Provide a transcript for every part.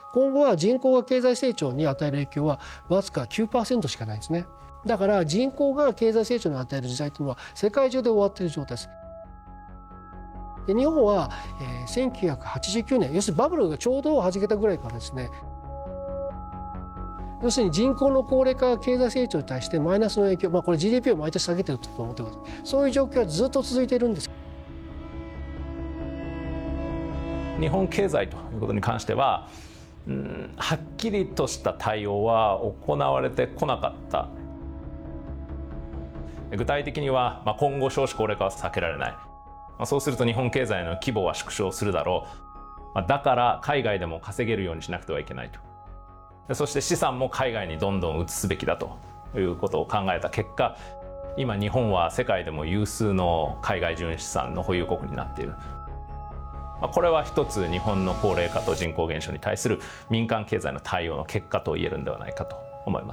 今後は人口が経済成長に与える影響はわずか 9% しかないんですね。だから人口が経済成長に与える時代というのは世界中で終わっている状態です。で日本は、1989年要するにバブルがちょうどはじけたぐらいからですね、要するに人口の高齢化が経済成長に対してマイナスの影響、これ GDP を毎年下げてると思ってください。そういう状況はずっと続いているんです。 日本経済ということに関しては、はっきりとした対応は行われてこなかった。具体的には、今後少子高齢化は避けられない。そうすると日本経済の規模は縮小するだろう。だから海外でも稼げるようにしなくてはいけないと。そして資産も海外にどんどん移すべきだということを考えた結果、今日本は世界でも有数の海外純資産の保有国になっている。これは一つ日本の高齢化と人口減少に対する民間経済の対応の結果と言えるんではないかと思います。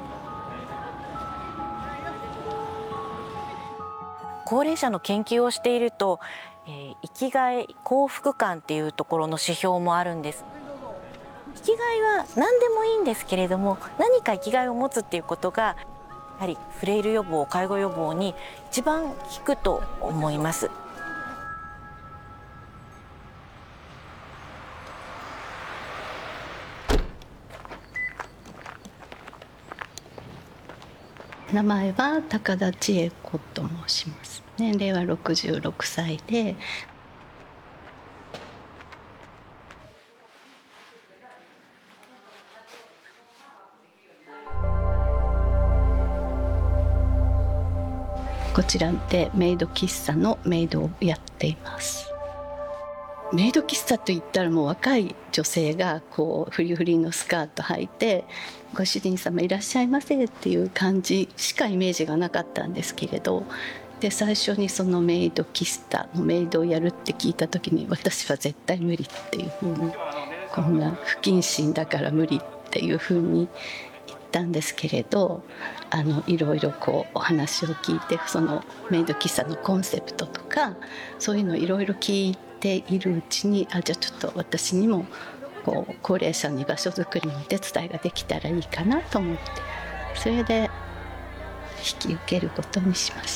高齢者の研究をしていると、生きがい幸福感っていうところの指標もあるんです。生きがいは何でもいいんですけれども、何か生きがいを持つっていうことがやはりフレイル予防、介護予防に一番効くと思います。 名前は高田千恵子と申します。年齢は66歳で、こちらでメイド喫茶のメイドをやっています。メイド喫茶といったらもう若い女性がこうフリフリのスカート履いてご主人様いらっしゃいませっていう感じしかイメージがなかったんですけれど、で最初にそのメイド喫茶のメイドをやるって聞いた時に、私は絶対無理っていうふうに、こんな不謹慎だから無理っていうふうに言ったんですけれど、いろいろこうお話を聞いて、そのメイド喫茶のコンセプトとかそういうのいろいろ聞いているうちに、じゃあちょっと私にもこう高齢者に場所づくりのお手伝いができたらいいかなと思って、それで引き受けることにしました。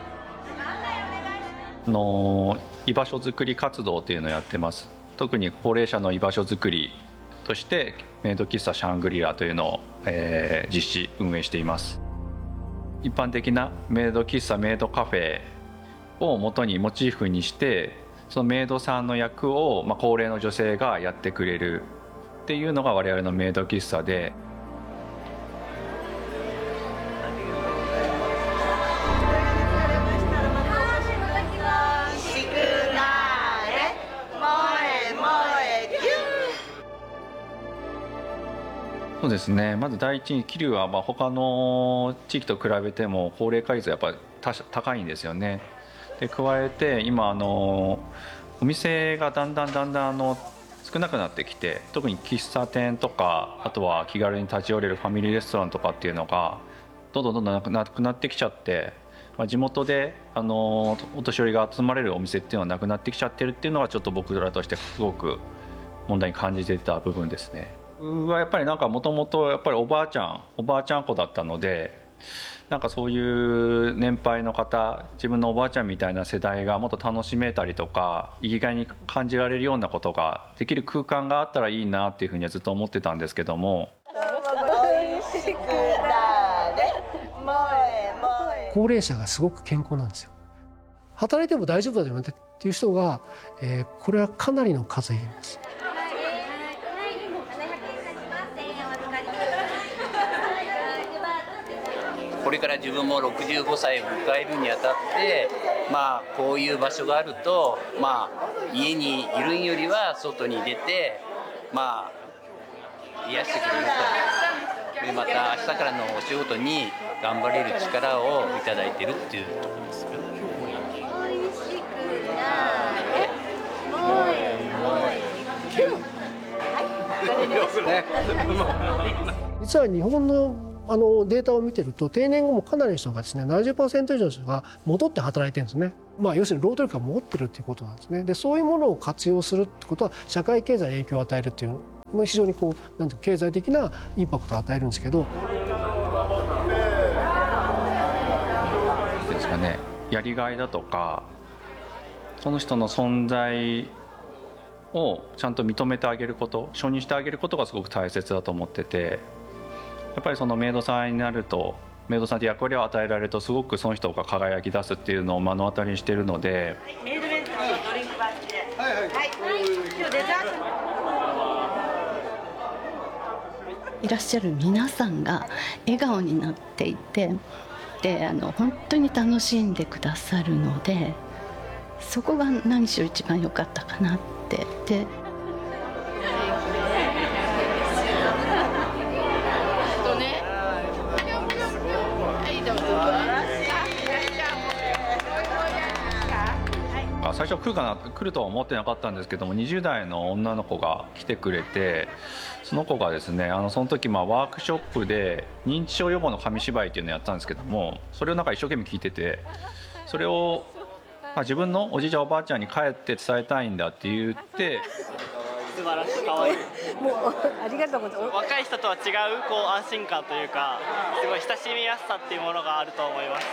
居場所づくり活動というのをやってます。特に高齢者の居場所づくりとしてメイド喫茶シャングリラというのを、実施運営しています。一般的なメイド喫茶メイドカフェを元にモチーフにして、そのメイドさんの役を、高齢の女性がやってくれるっていうのが我々のメイド喫茶で、そうですね、まず第一に桐生は他の地域と比べても高齢化率はやっぱり高いんですよね。で加えて今お店がだんだん少なくなってきて、特に喫茶店とか、あとは気軽に立ち寄れるファミリーレストランとかっていうのがどんどんなくなってきちゃって、地元でお年寄りが集まれるお店っていうのはなくなってきちゃってるっていうのがちょっと僕らとしてすごく問題に感じていた部分ですね。僕はやっぱりもともとやっぱりおばあちゃん子だったので、そういう年配の方、自分のおばあちゃんみたいな世代がもっと楽しめたりとか、生きがいに感じられるようなことができる空間があったらいいなっていうふうにはずっと思ってたんですけども。 高齢者がすごく健康なんですよ。働いても大丈夫だよねっていう人が、これはかなりの数います。 これから自分も65歳を迎えるにあたって、こういう場所があると、家にいるよりは外に出て、癒してくれると。でまた明日からのお仕事に頑張れる力をいただいているっていうところですよ。おいしくなれ、もえもえキュン。 実は日本のデータを見てると、定年後もかなりの人がですね 70% 以上の人が戻って働いてるんですね。要するに労働力が持ってるっていうことなんですね。でそういうものを活用するってことは社会経済に影響を与えるっていう非常にこうなんていうか経済的なインパクトを与えるんですけど。 ですかね、やりがいだとかその人の存在をちゃんと認めてあげること、承認してあげることがすごく大切だと思ってて、やっぱりそのメイドさんになると、メイドさんって役割を与えられるとすごくその人が輝き出すっていうのを目の当たりにしているので、メイドベンツにドリンクバッジで、はいはい、今日デザートいらっしゃる皆さんが笑顔になっていて、で本当に楽しんでくださるので、そこが何しろ一番良かったかなって。で最初来るとは思ってなかったんですけども、20代の女の子が来てくれて、その子がですね、その時ワークショップで認知症予防の紙芝居っていうのをやったんですけども、それをなんか一生懸命聞いてて、それを自分のおじいちゃんおばあちゃんに帰って伝えたいんだって言って。 素晴らしい、可愛い。 もうありがとうございます。 若い人とは違うこう安心感というか、すごい親しみやすさっていうものがあると思います。